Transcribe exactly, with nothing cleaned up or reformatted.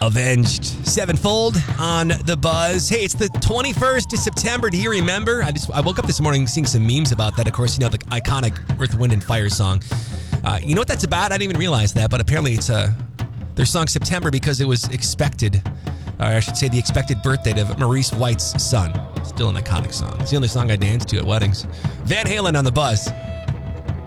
Avenged Sevenfold on The Buzz. Hey, it's the twenty-first of September. Do you remember? I just I woke up this morning seeing some memes about that. Of course, you know, the iconic Earth, Wind, and Fire song. Uh, you know what that's about? I didn't even realize that, but apparently it's uh, their song September because it was expected, or I should say the expected birth date of Maurice White's son. Still an iconic song. It's the only song I dance to at weddings. Van Halen on The Buzz.